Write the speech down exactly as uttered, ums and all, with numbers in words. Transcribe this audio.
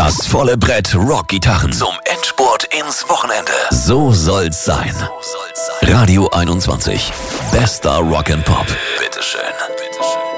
Das volle Brett Rockgitarren zum Endspurt ins Wochenende. So soll's sein. Radio einundzwanzig. Bester Rock and Pop. Bitteschön. Bitteschön.